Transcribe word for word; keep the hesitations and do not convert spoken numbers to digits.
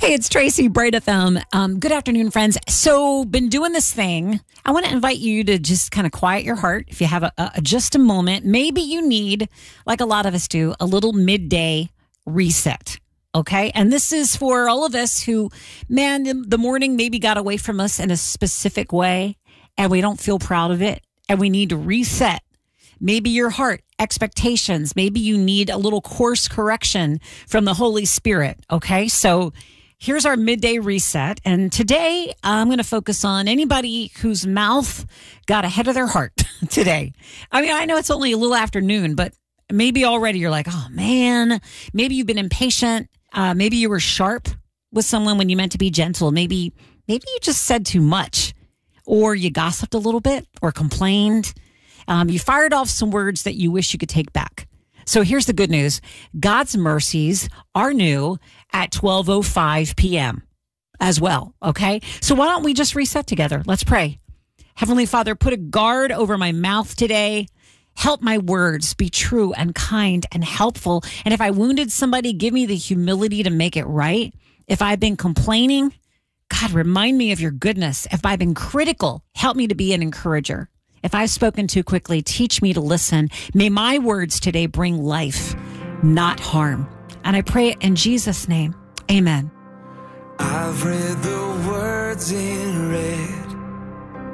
Hey, it's Tracy, Bright F M. Um, good afternoon, friends. So, been doing this thing. I want to invite you to just kind of quiet your heart. If you have a, a just a moment, maybe you need, like a lot of us do, a little midday reset. Okay, and this is for all of us who, man, the, the morning maybe got away from us in a specific way, and we don't feel proud of it, and we need to reset. Maybe your heart, expectations. Maybe you need a little course correction from the Holy Spirit. Okay, so here's our midday reset. And today I'm going to focus on anybody whose mouth got ahead of their heart today. I mean, I know it's only a little afternoon, but maybe already you're like, oh man, maybe you've been impatient. Uh, maybe you were sharp with someone when you meant to be gentle. Maybe, maybe you just said too much, or you gossiped a little bit or complained. Um, you fired off some words that you wish you could take back. So here's the good news. God's mercies are new at twelve oh five p.m. as well, okay? So why don't we just reset together? Let's pray. Heavenly Father, put a guard over my mouth today. Help my words be true and kind and helpful. And if I wounded somebody, give me the humility to make it right. If I've been complaining, God, remind me of your goodness. If I've been critical, help me to be an encourager. If I've spoken too quickly, teach me to listen. May my words today bring life, not harm. And I pray it in Jesus' name. Amen. I've read the words in red